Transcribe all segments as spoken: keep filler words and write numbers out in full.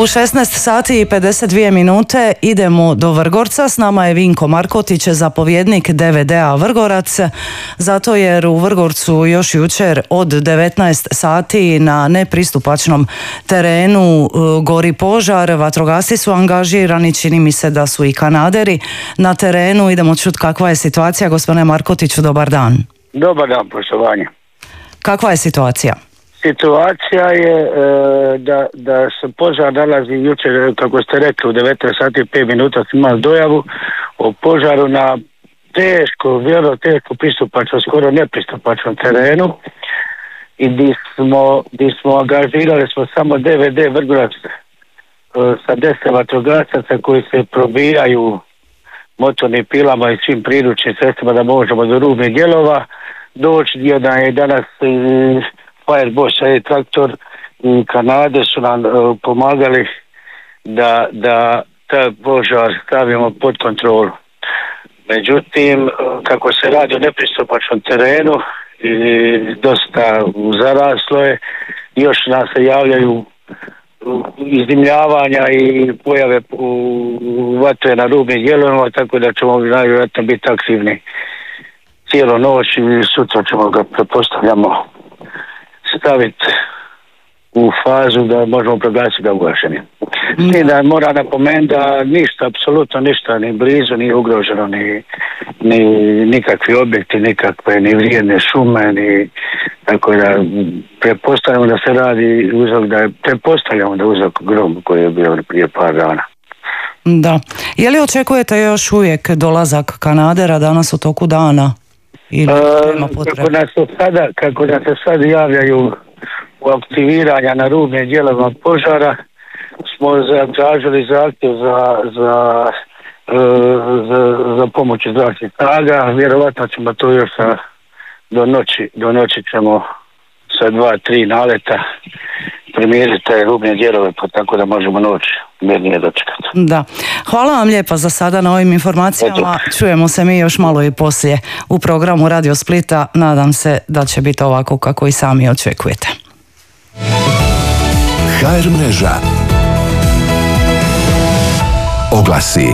U šesnaest sati i pedeset dvije minute idemo do Vrgorca. S nama je Vinko Markotić, zapovjednik D V D-a Vrgorac. Zato jer u Vrgorcu još jučer od devetnaest sati na nepristupačnom terenu gori požar. Vatrogasci su angažirani, čini mi se da su i kanaderi na terenu. Idemo čuti kakva je situacija. Gospodine Markotiću, dobar dan. Dobar dan, poštovanje. Kakva je situacija? Situacija je e, da, da se požar nalazi jučer, kako ste rekli, u devetnaest sati i pet minuta smo imali dojavu o požaru na teško, vjerojatno teško pristupačnom, skoro nepristupačnom terenu i gdje smo, gdje smo angažirali smo samo D V D Vrgorac e, sa deset vatrogasaca koji se probijaju motornim pilama i svim priručnim sredstvima da možemo do rubnih dijelova doći, gdje da je danas e, Fireboss i traktor i Kanade su nam uh, pomagali da, da taj požar stavimo pod kontrolu. Međutim, kako se radi o nepristupačnom terenu i dosta zaraslo je, još nam se javljaju izdimljavanja i pojave u vatre na rubnim dijelovima, tako da ćemo najvjerojatno biti aktivni cijelu noć i sutra ćemo ga, pretpostavljamo, staviti u fazu da možemo proglasiti ga ugašenim. S tim da mora napomenuti da ništa, apsolutno ništa, ni blizu, ni ugroženo, ni, ni nikakvi objekti, nikakve, ni vrijedne šume, ni tako da pretpostavljamo da se radi uzrok, da je, pretpostavljamo da je uzrok grom koji je bio prije par dana. Da. Je li očekujete još uvijek dolazak kanadera danas u toku dana? Ili nema potrebe? Kako nas se sada, kako nas se sad javljaju u aktiviranja na rubnim dijelovima požara, smo zatražili zahtjev za, za, za, za pomoć zračnih snaga. Vjerovatno ćemo to još sa, do noći, do noći ćemo sa dva, tri naleta primiriti te rubne dijelove, pa tako da možemo noći mirnije dočekati. Da. Hvala vam lijepa za sada na ovim informacijama. Eto. Čujemo se mi još malo i poslije u programu Radio Splita. Nadam se da će biti ovako kako i sami očekujete. H R mreža. Oglasi.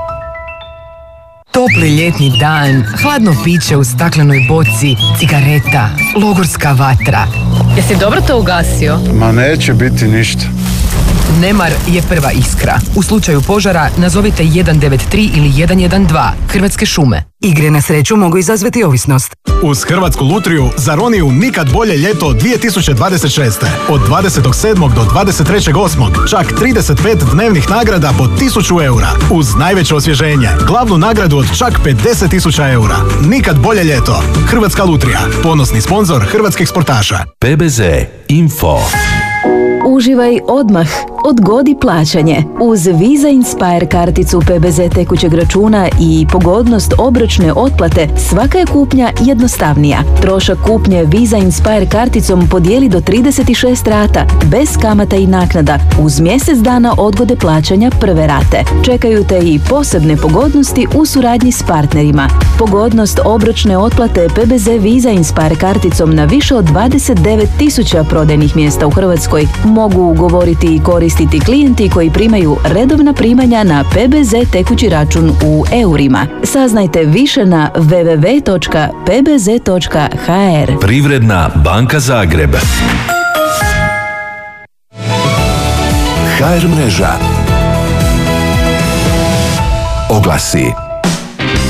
Topli ljetni dan, hladno piće u staklenoj boci, cigareta, logorska vatra. Jesi dobro to ugasio? Ma neće biti ništa. Nemar je prva iskra. U slučaju požara nazovite jedan devet tri ili jedan jedan dva. Hrvatske šume. Igre na sreću mogu izazvati ovisnost. Uz Hrvatsku lutriju za Roniju nikad bolje ljeto dvije tisuće dvadeset šeste. Od dvadesetog sedmog do dvadeset trećeg osmog čak trideset pet dnevnih nagrada po tisuću eura. Uz najveće osvježenje, glavnu nagradu od čak pedeset tisuća eura. Nikad bolje ljeto. Hrvatska lutrija, ponosni sponzor hrvatskih sportaša. P B Z Info. Uživaj odmah, odgodi plaćanje. Uz Visa Inspire karticu P B Z tekućeg računa i pogodnost obročne otplate, svaka je kupnja jednostavnija. Trošak kupnje Visa Inspire karticom podijeli do trideset šest rata, bez kamata i naknada, uz mjesec dana odgode plaćanja prve rate. Čekaju te i posebne pogodnosti u suradnji s partnerima. Pogodnost obročne otplate P B Z Visa Inspire karticom na više od dvadeset devet tisuća prodajnih mjesta u Hrvatskoj mogu ugovoriti i koristiti klijenti koji primaju redovna primanja na P B Z tekući račun u eurima. Saznajte više na w w w točka p b z točka h r. Privredna banka Zagreb. H R mreža. Oglasi.